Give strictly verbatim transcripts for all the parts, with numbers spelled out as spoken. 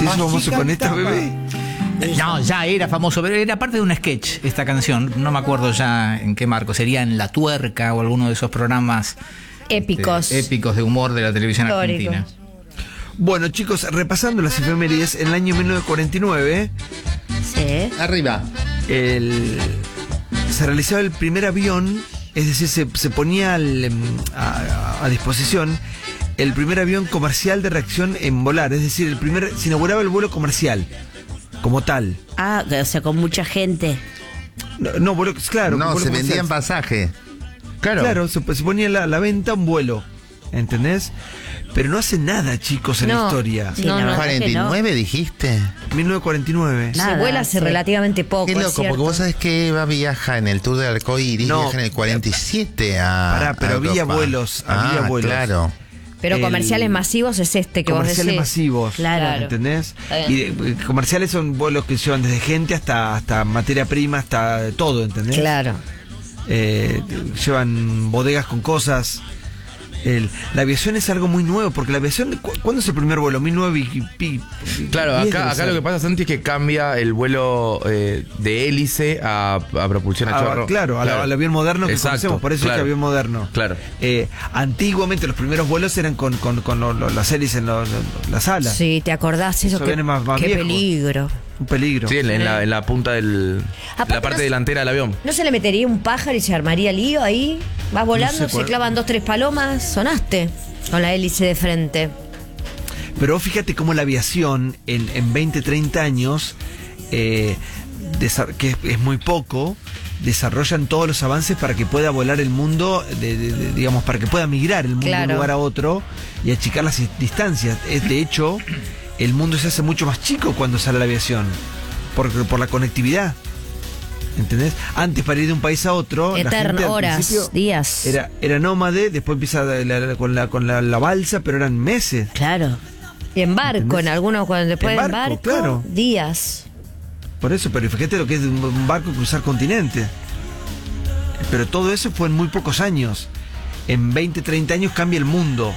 ¿Se hizo famoso con esta, bebé? No, ya era famoso, pero era parte de un sketch esta canción. No me acuerdo ya en qué marco. Sería en La Tuerca o alguno de esos programas épicos, este, épicos de humor de la televisión histórico. argentina. Bueno, chicos, repasando las efemérides, en el año mil novecientos cuarenta y nueve, sí. Arriba. El, se realizaba el primer avión, es decir, se, se ponía al, a, a disposición el primer avión comercial de reacción en volar, es decir, el primer, se inauguraba el vuelo comercial, como tal. Ah, o sea, con mucha gente. No, no vuelo, claro. No, vuelo se comercial. vendían pasaje. Claro. Claro, se, se ponía la, la venta un vuelo, ¿entendés? Pero no hace nada, chicos, en No. la historia. Sí, no, no. ¿cuarenta y nueve dijiste? mil novecientos cuarenta y nueve. Se vuela hace sí. relativamente poco. Qué es loco, cierto. porque vos sabés que Eva viaja en el Tour del Arcoíris, No, viaja en el cuarenta y siete a Pará, pero a había Europa. vuelos, había Ah, vuelos. claro. Pero El- comerciales masivos es este que vos decís. Comerciales masivos, Claro. ¿entendés? Está Y de- comerciales son vuelos que llevan desde gente hasta, hasta materia prima, hasta todo, ¿entendés? Claro. Eh, llevan bodegas con cosas. El, la aviación es algo muy nuevo, porque la aviación, ¿cu- ¿cuándo es el primer vuelo? mil nueve y pi. Claro, diez acá, debe acá ser. lo que pasa, Santi, es que cambia el vuelo eh, de hélice a, a propulsión a Ah, chorro. claro, al- al avión moderno que Exacto, conocemos, por eso claro. es que avión moderno. Claro. Eh, antiguamente los primeros vuelos eran con, con, con lo- lo- las hélices en lo- lo- las alas. Sí, ¿te acordás eso? Esos Qué, aviones más- más qué viejos. peligro. Un peligro. Sí, en, en la, en la punta del. Aparte la parte no se- delantera del avión. ¿No se le metería un pájaro y se armaría lío ahí? Vas volando, sé se cuál- clavan dos, tres palomas, sonaste con la hélice de frente. Pero vos fíjate cómo la aviación en, en veinte, treinta años, eh, desa- que es, es muy poco, desarrollan todos los avances para que pueda volar el mundo, de, de- de- digamos, para que pueda migrar el mundo de Claro. un lugar a otro y achicar las distancias. Es, de hecho, el mundo se hace mucho más chico cuando sale la aviación, por, por la conectividad. ¿Entendés? Antes, para ir de un país a otro, la Eterno, gente al horas, principio días. Era, era nómade, después empieza la- la- con, la, con la, la balsa, pero eran meses. Claro. Y en barco, ¿Entendés? en algunos, cuando después En en barco, barco, claro. días. Por eso, pero fíjate lo que es de un un barco cruzar continente. Pero todo eso fue en muy pocos años. En veinte, treinta años cambia el mundo.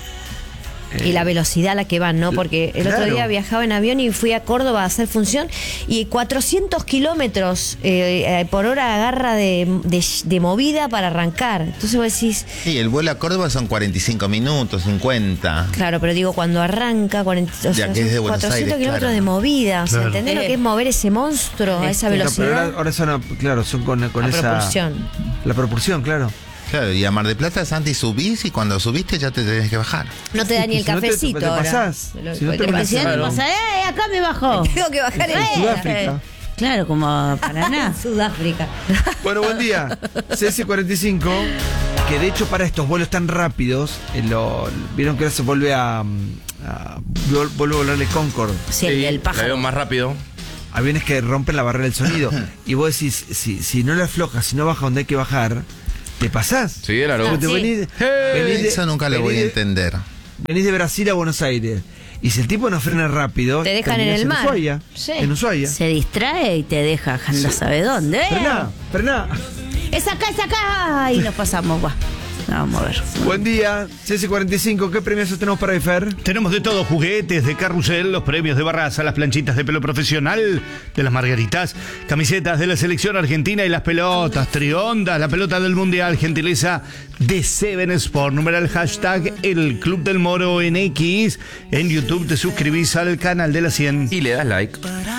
Y la velocidad a la que van, ¿no? Porque el Claro. otro día viajaba en avión y fui a Córdoba a hacer función y cuatrocientos kilómetros eh, eh, por hora agarra de, de, de movida para arrancar. Entonces vos decís, Sí, el vuelo a Córdoba son cuarenta y cinco minutos, cincuenta. claro, pero digo, cuando arranca cuarenta, o sea, Ya que es de son Buenos cuatrocientos Aires, kilómetros claro. de movida. O sea, Claro. ¿entendés lo que es mover ese monstruo a esa No, pero velocidad? ahora, ahora son, a- claro, son con, con La esa. propulsión. La propulsión, claro. Claro, y a Mar del Plata, Santi, subís y cuando subiste ya te tenés que bajar. No te da ni el Si no te- cafecito te ahora. pasás. Lo- Si no te te pasás. pasás, Claro. pasás, ¡eh, acá me bajó! Tengo que bajar en Sudáfrica. Claro, como Paraná. Sudáfrica. Bueno, buen día. C S cuarenta y cinco, que de hecho para estos vuelos tan rápidos, eh, lo, vieron que ahora se vuelve a, a vol- vuelve a volar el Concorde. Sí, el del el pájaro. avión más rápido. Aviones que rompen la barrera del sonido. Y vos decís, si, si no le aflojas, si no baja donde hay que bajar, te pasás. Sí, claro. Porque te sí. venís, venís de- Eso nunca lo voy a venís de- entender. Venís de Brasil a Buenos Aires. Y si el tipo no frena rápido, Te dejan en terminás el mar. Ushuaia, Sí. En Ushuaia. Se distrae y te deja, no sabe dónde. ¿eh? Frená, frená. Es acá, es acá. Y nos pasamos, va. Vamos a ver. Buen día, C S cuarenta y cinco. ¿Qué premios tenemos para Ifer? Tenemos de todo, juguetes de carrusel, los premios de Barraza, las planchitas de pelo profesional de las Margaritas, camisetas de la selección argentina y las pelotas, triondas, la pelota del mundial, gentileza de Seven Sport. Numeral hashtag el Club del Moro en X. En YouTube te suscribís al canal de la cien. Y le das like.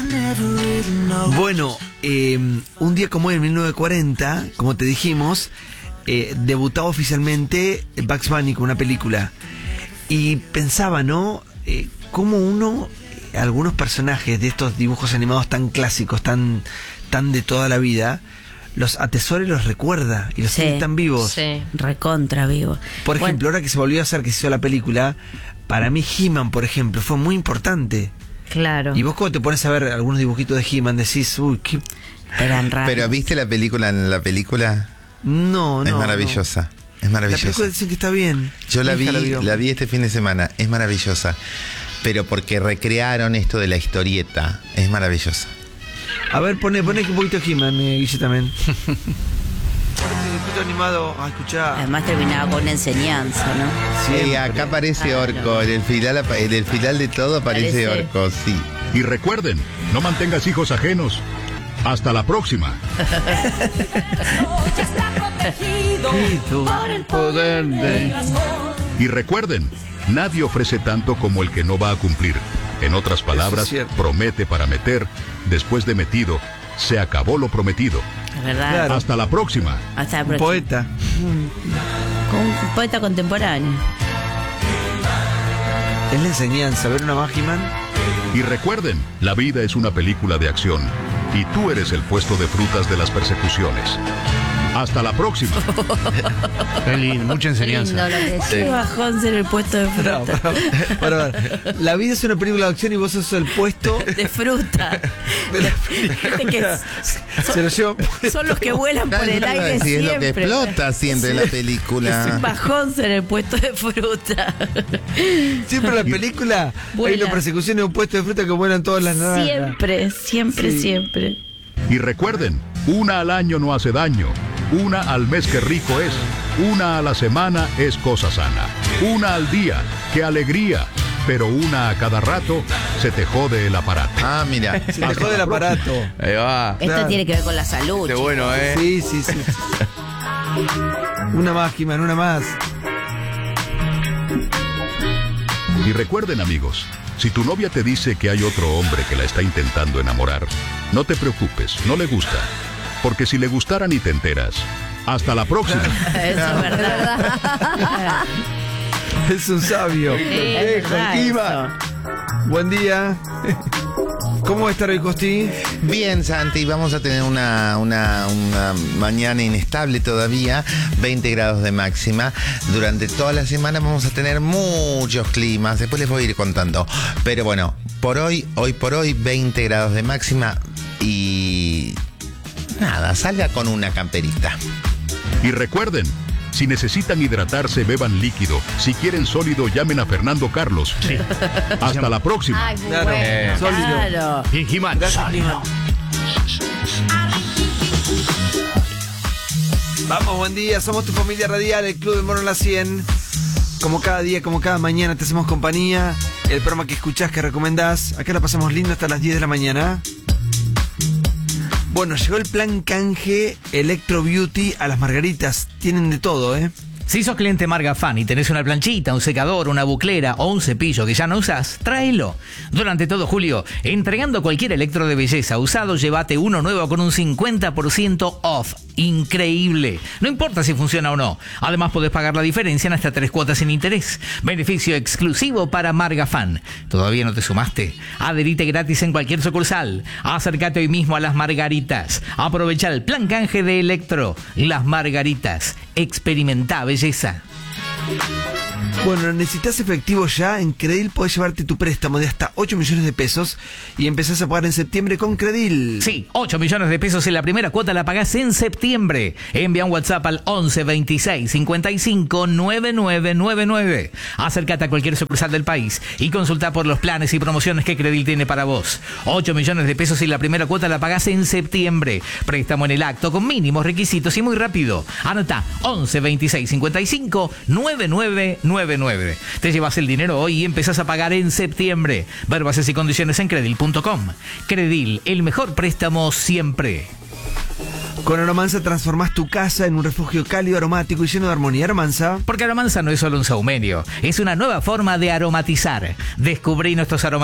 Bueno, eh, un día como hoy, en mil novecientos cuarenta, como te dijimos, eh, debutaba oficialmente Bugs Bunny con una película. Y pensaba, ¿no? Eh, cómo uno, eh, algunos personajes de estos dibujos animados tan clásicos, tan, tan de toda la vida, los atesora y los recuerda y los Sí, tiene tan vivos. Sí. Recontra vivo. Por Bueno, ejemplo, ahora que se volvió a hacer, que se hizo la película, para mí He-Man, por ejemplo, fue muy importante. Claro. Y vos cuando te pones a ver algunos dibujitos de He-Man decís, uy, qué... eran raros. Pero ¿viste la película en la película? No, no. es maravillosa. Es No. La maravillosa. película dicen que está bien. Yo la Mi vi, hija vio. la vi este fin de semana. Es maravillosa. Pero porque recrearon esto de la historieta. Es maravillosa. A ver, pone, pone un poquito de He-Man, eh, Guille, también. Un poquito animado a escuchar. Además terminaba con una enseñanza, ¿no? Sí, Siempre. acá aparece Ah, Orco, no. en el final, apa- en el final de todo aparece Parece. Orco, sí. Y recuerden, no mantengas hijos ajenos. Hasta la próxima. Poder de... Y recuerden, nadie ofrece tanto como el que no va a cumplir. En otras palabras, es cierto. promete para meter. Después de metido, se acabó lo prometido. Es verdad. Claro. Hasta la próxima. Hasta la Un próxima. poeta. Con un poeta contemporáneo. Es la enseñanza, ver una Magiman. Y recuerden, la vida es una película de acción. Y tú eres el puesto de frutas de las persecuciones. Hasta la próxima. Qué lindo, mucha enseñanza. Lindo lo que decís. Qué bajón ser el puesto de No, fruta. pero- pero, a ver, la vida es una película de acción y vos sos el puesto De fruta. de la Gente que Se lo llevo. son los que vuelan por el Claro, aire sí, es lo que siempre. explota siempre en la Es un película. bajón ser el puesto de fruta. Siempre en la película hay Vuela. una persecución de un puesto de fruta que vuelan todas las naranjas. Siempre, siempre, Sí. siempre. Y recuerden, una al año no hace daño. Una al mes que rico es. Una a la semana es cosa sana. Una al día, qué alegría. Pero una a cada rato se te jode el aparato. Ah, mira. Se te jode el aparato. Ahí va. Esto Claro. tiene que ver con la salud. Qué chicos. bueno, ¿eh? Sí, sí, sí. Una más, Jimán, una más. Y recuerden, amigos, si tu novia te dice que hay otro hombre que la está intentando enamorar, no te preocupes, no le gusta. Porque si le gustara ni te enteras. Hasta la próxima. Eso es verdad. Es un sabio. Sí, Eh, es verdad Jimán. Buen día. ¿Cómo va a estar hoy, Costi? Bien, Santi, vamos a tener una, una, una mañana inestable todavía, veinte grados de máxima. Durante toda la semana vamos a tener muchos climas, después les voy a ir contando. Pero bueno, por hoy, hoy por hoy, veinte grados de máxima y nada, salga con una camperita. Y recuerden, si necesitan hidratarse, beban líquido. Si quieren sólido, llamen a Fernando Carlos. Hasta la próxima. Ay, muy Claro. bueno. Eh, Sólido. Claro. Bien, Jimán. Gracias, Jimán. Vamos, buen día. Somos tu familia radial, el Club del Mono en la cien. Como cada día, como cada mañana, te hacemos compañía. El programa que escuchás, que recomendás. Acá la pasamos lindo hasta las diez de la mañana. Bueno, llegó el plan canje Electro Beauty a las margaritas. Tienen de todo, ¿eh? Si sos cliente Margafan y tenés una planchita, un secador, una buclera o un cepillo que ya no usás, tráelo. Durante todo julio, entregando cualquier electro de belleza usado, llévate uno nuevo con un cincuenta por ciento off. Increíble. No importa si funciona o no. Además, podés pagar la diferencia en hasta tres cuotas sin interés. Beneficio exclusivo para Margafan. ¿Todavía no te sumaste? Adherite gratis en cualquier sucursal. Acércate hoy mismo a Las Margaritas. Aprovecha el plan canje de Electro. Las Margaritas. Experimenta belleza. Bueno, necesitas efectivo ya. En Credil podés llevarte tu préstamo de hasta ocho millones de pesos y empezás a pagar en septiembre con Credil. Sí, ocho millones de pesos en la primera cuota la pagás en septiembre. Envía un WhatsApp al once veintiséis cincuenta y cinco noventa y nueve noventa y nueve. Acércate a cualquier sucursal del país y consulta por los planes y promociones que Credil tiene para vos. ocho millones de pesos y la primera cuota la pagás en septiembre. Préstamo en el acto con mínimos requisitos y muy rápido. Anota once veintiséis cincuenta y cinco noventa y nueve noventa y nueve. Te llevas el dinero hoy y empezás a pagar en septiembre. Ver bases y condiciones en credil punto com. Credil, el mejor préstamo siempre. Con Aromanza transformás tu casa en un refugio cálido, aromático y lleno de armonía. Aromanza. Porque Aromanza no es solo un saumerio, es una nueva forma de aromatizar. Descubrí nuestros aromatizadores